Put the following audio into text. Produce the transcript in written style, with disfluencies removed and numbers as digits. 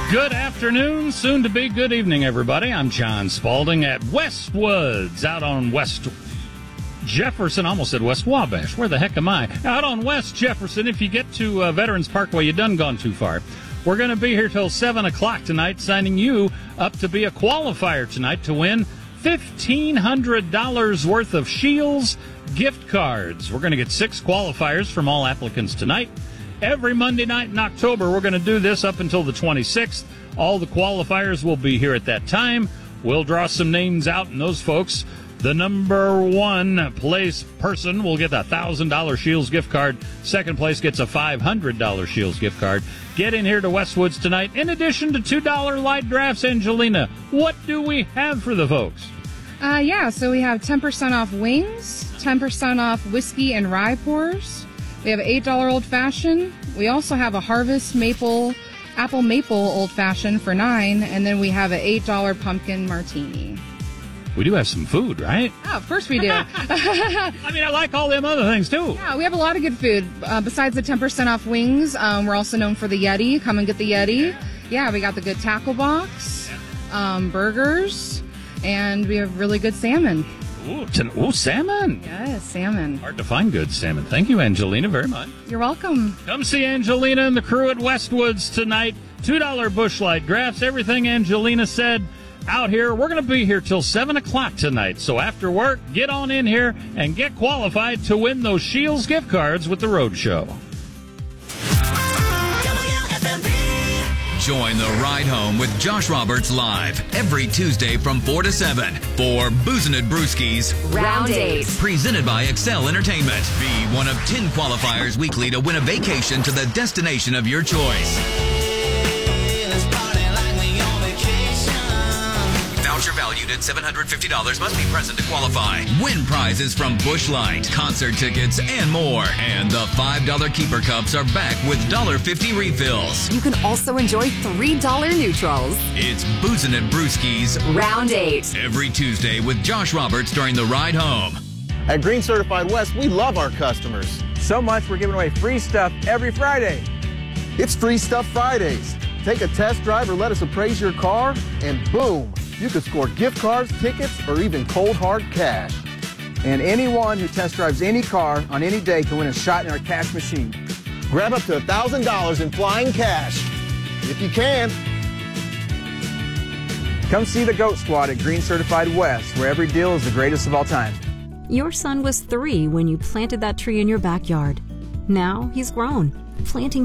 Good afternoon, soon to be good evening, everybody. I'm John Spaulding at Westwoods, out on West Jefferson. Almost said West Wabash. Where the heck am I? Out on West Jefferson. If you get to Veterans Parkway, you done gone too far. We're going to be here till 7 o'clock tonight, signing you up to be a qualifier tonight to win $1,500 worth of Shields gift cards. We're going to get 6 qualifiers from all applicants tonight. Every Monday night in October, we're going to do this up until the 26th. All the qualifiers will be here at that time. We'll draw some names out, and those folks, the number 1 place person will get a $1,000 Shields gift card. Second place gets a $500 Shields gift card. Get in here to Westwoods tonight. In addition to $2 light drafts, Angelina, what do we have for the folks? So we have 10% off wings, 10% off whiskey and rye pours. We have an $8 Old Fashioned. We also have a Harvest Apple Maple Old Fashioned for $9, and then we have an $8 Pumpkin Martini. We do have some food, right? Oh, of course we do. I mean, I like all them other things, too. Yeah, we have a lot of good food. Besides the 10% off wings, we're also known for the Yeti. Come and get the Yeti. Yeah, we got the good tackle box, burgers, and we have really good salmon. Ooh, salmon. Yes, salmon. Hard to find good salmon. Thank you, Angelina, very much. You're welcome. Come see Angelina and the crew at Westwoods tonight. $2 Busch Light drafts. Everything Angelina said out here. We're going to be here till 7 o'clock tonight. So after work, get on in here and get qualified to win those Shields gift cards with the Road Show. Join the ride home with Josh Roberts live every Tuesday from 4 to 7 for Boozin' at Brewski's Round 8. Presented by Excel Entertainment. Be one of 10 qualifiers weekly to win a vacation to the destination of your choice. Voucher valued at $750 must be present to qualify. Win prizes from Busch Light, concert tickets, and more. And the $5 Keeper Cups are back with $1.50 refills. You can also enjoy $3 neutrals. It's Boozin' at Brewski's Round 8. every Tuesday with Josh Roberts during the ride home. At Green Certified West, we love our customers. So much we're giving away free stuff every Friday. It's Free Stuff Fridays. Take a test drive or let us appraise your car, and boom, you could score gift cards, tickets, or even cold hard cash. And anyone who test drives any car on any day can win a shot in our cash machine. Grab up to $1,000 in flying cash, if you can. Come see the GOAT Squad at Green Certified West, where every deal is the greatest of all time. Your son was 3 when you planted that tree in your backyard. Now he's grown. Planting